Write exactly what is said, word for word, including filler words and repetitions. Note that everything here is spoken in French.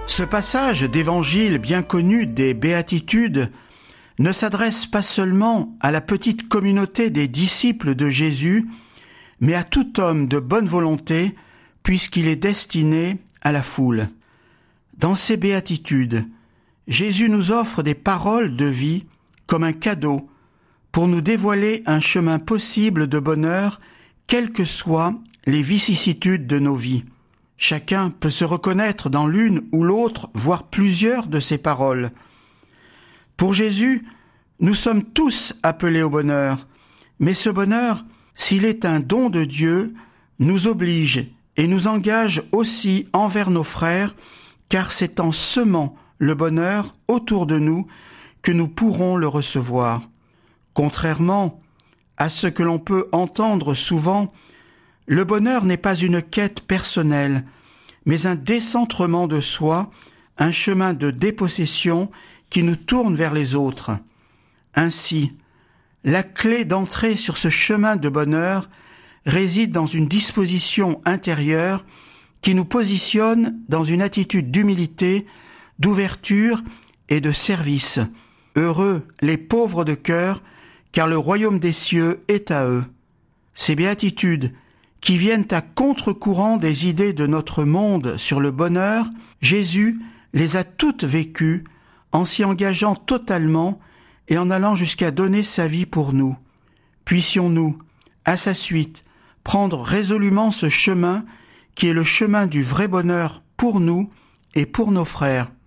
Ce passage d'évangile bien connu des Béatitudes ne s'adresse pas seulement à la petite communauté des disciples de Jésus, mais à tout homme de bonne volonté, puisqu'il est destiné à la foule. Dans ces Béatitudes, Jésus nous offre des paroles de vie comme un cadeau pour nous dévoiler un chemin possible de bonheur, quelles que soient les vicissitudes de nos vies. Chacun peut se reconnaître dans l'une ou l'autre, voire plusieurs de ces paroles. Pour Jésus, nous sommes tous appelés au bonheur, mais ce bonheur, s'il est un don de Dieu, nous oblige et nous engage aussi envers nos frères, car c'est en semant le bonheur autour de nous que nous pourrons le recevoir. Contrairement à ce que l'on peut entendre souvent, le bonheur n'est pas une quête personnelle, mais un décentrement de soi, un chemin de dépossession qui nous tourne vers les autres. Ainsi, la clé d'entrée sur ce chemin de bonheur réside dans une disposition intérieure qui nous positionne dans une attitude d'humilité, d'ouverture et de service. Heureux les pauvres de cœur, car le royaume des cieux est à eux. Ces béatitudes, qui viennent à contre-courant des idées de notre monde sur le bonheur, Jésus les a toutes vécues en s'y engageant totalement et en allant jusqu'à donner sa vie pour nous. Puissions-nous, à sa suite, prendre résolument ce chemin qui est le chemin du vrai bonheur pour nous et pour nos frères.